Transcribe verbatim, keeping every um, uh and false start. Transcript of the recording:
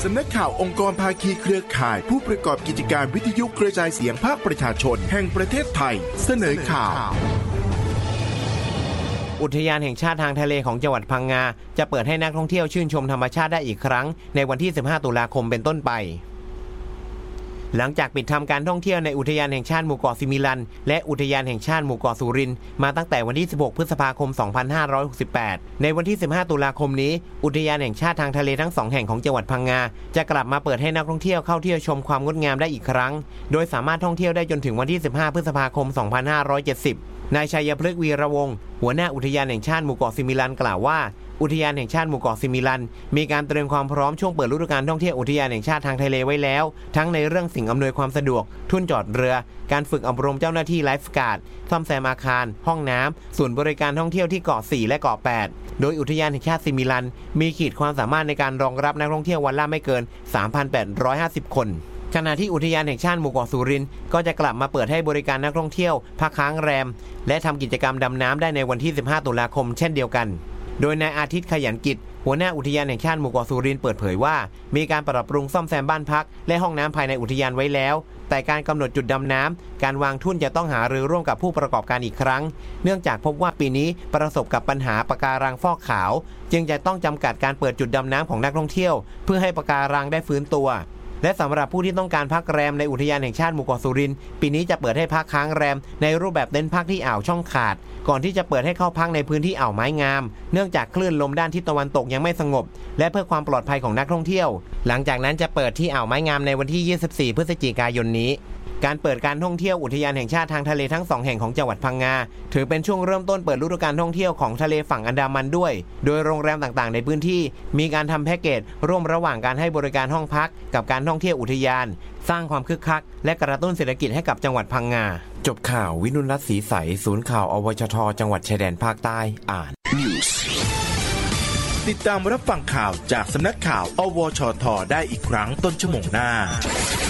สำนักข่าวองค์กรภาคีเครือข่ายผู้ประกอบกิจการวิทยุกระจายเสียงภาคประชาชนแห่งประเทศไทยเสนอข่าวอุทยานแห่งชาติทางทะเลของจังหวัดพังงาจะเปิดให้นักท่องเที่ยวชื่นชมธรรมชาติได้อีกครั้งในวันที่สิบห้าตุลาคมเป็นต้นไปหลังจากปิดทำการท่องเที่ยวในอุทยานแห่งชาติหมู่เกาะซิมิลันและอุทยานแห่งชาติหมู่เกาะสุรินทร์มาตั้งแต่วันที่สิบหกพฤษภาคมสองพันห้าร้อยหกสิบแปดในวันที่สิบห้าตุลาคมนี้อุทยานแห่งชาติทางทะเลทั้งสองแห่งของจังหวัดพังงาจะกลับมาเปิดให้นักท่องเที่ยวเข้าเที่ยวชมความงดงามได้อีกครั้งโดยสามารถท่องเที่ยวได้จนถึงวันที่สิบห้าพฤษภาคมสองพันห้าร้อยเจ็ดสิบนายชัยพฤกษ์วีระวงศ์หัวหน้าอุทยานแห่งชาติหมู่เกาะซิมิลันกล่าวว่าอุทยานแห่งชาติหมู่เกาะซิมิลันมีการเตรียมความพร้อมช่วงเปิดฤดูกาลท่องเที่ยวอุทยานแห่งชาติทางทะเลไว้แล้วทั้งในเรื่องสิ่งอำนวยความสะดวกทุ่นจอดเรือการฝึกอบรมเจ้าหน้าที่ไลฟ์การ์ดซ่อมแซมอาคารห้องน้ำศูนย์บริการท่องเที่ยวที่เกาะสี่และเกาะแปดโดยอุทยานแห่งชาติซิมิลันมีขีดความสามารถในการรองรับนักท่องเที่ยววันละไม่เกิน สามพันแปดร้อยห้าสิบ คนขณะที่อุทยานแห่งชาติหมู่เกาะสุรินทร์ก็จะกลับมาเปิดให้บริการนักท่องเที่ยวพักค้างแรมและทำกิจกรรมดำน้ำได้ในวันที่สิบห้าตุลาคมเช่นเดียวกันโดยนายอาทิตย์ขยันกิจหัวหน้าอุทยานแห่งชาติหมู่เกาะสุรินทร์เปิดเผยว่ามีการปรับปรุงซ่อมแซมบ้านพักและห้องน้ำภายในอุทยานไว้แล้วแต่การกำหนดจุดดำน้ำการวางทุ่นจะต้องหารือร่วมกับผู้ประกอบการอีกครั้งเนื่องจากพบว่าปีนี้ประสบกับปัญหาปะการังฟอกขาวจึงจะต้องจำกัดการเปิดจุดดำน้ำของนักท่องเที่ยวเพื่อให้ปะการังได้ฟื้นตัวและสำหรับผู้ที่ต้องการพักแรมในอุทยานแห่งชาติหมู่เกาะสุรินทร์ปีนี้จะเปิดให้พักค้างแรมในรูปแบบเต็นท์พักที่อ่าวช่องขาดก่อนที่จะเปิดให้เข้าพักในพื้นที่อ่าวไม้งามเนื่องจากคลื่นลมด้านทิศตะวันตกยังไม่สงบและเพื่อความปลอดภัยของนักท่องเที่ยวหลังจากนั้นจะเปิดที่อ่าวไม้งามในวันที่ยี่สิบสี่พฤศจิกายนนี้การเปิดการท่องเที่ยวอุทยานแห่งชาติทางทะเลทั้งสองแห่งของจังหวัดพังงาถือเป็นช่วงเริ่มต้นเปิดฤดูกาลท่องเที่ยวของทะเลฝั่งอันดามันด้วยโดยโรงแรมต่างๆในพื้นที่มีการทำแพ็กเกจร่วมระหว่างการให้บริการห้องพักกับการท่องเที่ยวอุทยานสร้างความคึกคักและกระตุ้นเศรษฐกิจให้กับจังหวัดพังงาจบข่าววินุรัตน์ศรีใสศูนย์ข่าวอวชทจังหวัดชายแดนภาคใต้อ่านติดตามรับฟังข่าวจากสำนักข่าวอวชทได้อีกครั้งต้นชั่วโมงหน้า